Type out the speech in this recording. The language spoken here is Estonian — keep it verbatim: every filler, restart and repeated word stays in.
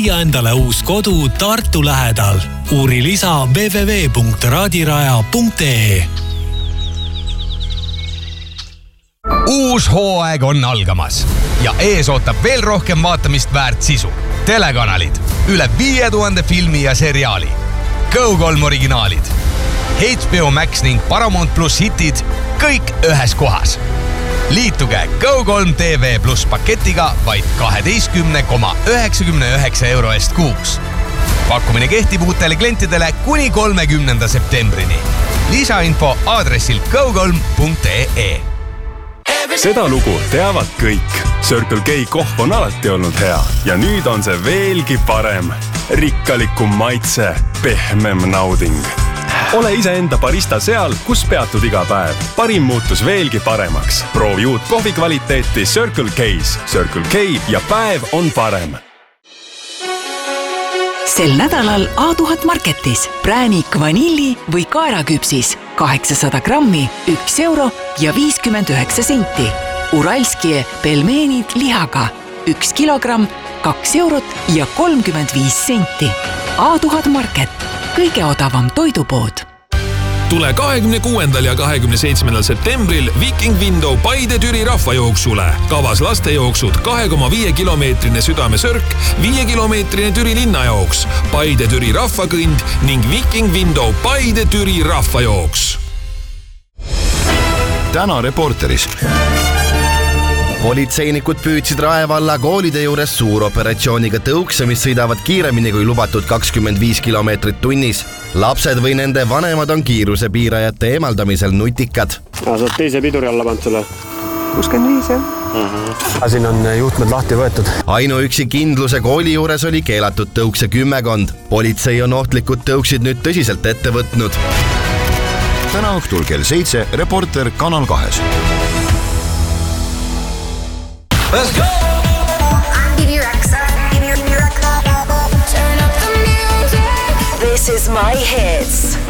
leia endale uus kodu Tartu lähedal. Uuri lisa w w w punkt raadiraja punkt e e. Uus hooaeg on algamas ja ees ootab veel rohkem vaatamist väärt sisu. Telekanalid, üle viie tuhande filmi ja seriaali, Go kolm originaalid, H B O Max ning Paramount Plus hitid, kõik ühes kohas. Liituge Go kolm T V Plus paketiga vaid kaheteistkümne koma üheksakümne üheksa euro eest kuuks. Pakkumine kehtib uutele klientidele kuni kolmekümnenda septembrini. Lisainfo aadressil go kolm punkt e e. Seda lugu teavad kõik. Circle K kohv on alati olnud hea ja nüüd on see veelgi parem. Rikkalikum maitse, pehmem nauding. Ole iseenda barista seal, kus peatud iga päev. Parim muutus veelgi paremaks. Proovi uut kohvi kvaliteeti Circle K's. Circle K ja päev on parem. Sel nädalal A tuhat Marketis präänik vanilli või kaeraküpsis kaheksasada grammi, üks euro ja viiskümmend üheksa senti. Uralskie pelmeenid lihaga üks kilogramm, kaks eurot ja kolmkümmend viis senti. A tuhat Market, kõige odavam toidupood. Tule kahekümne kuuendal ja kahekümne seitsmendal septembril Viking Window Paide Türi rahvajooksule. Kavas lastejooksud kahe koma viie kilomeetrine südamesörk, viie kilomeetrine Türi linnajooks, Paide Türi rahvakõnd ning Viking Window Paide Türi rahvajooks. Täna Reporteris. Politseinikud püüdsid Raevalla koolide juures suuroperatsiooniga tõukse, mis sõidavad kiiremini kui lubatud kakskümmend viis kilomeetrit tunnis. Lapsed või nende vanemad on kiiruse piirajate eemaldamisel nutikad. Sa oled teise piduri alla pand sulle? kuuskümmend viis, jah. Uh-huh. Siin on juhtmed lahti võetud. Ainuüksi kindluse kooli juures oli keelatud tõukse kümmekond. Politsei on ohtlikud tõuksid nüüd tõsiselt ette võtnud. Täna õhtul kell seitse Reporter Kanal kahes. Let's go! Give me Rexa, give me Rexa. Turn up the music. This is my hits.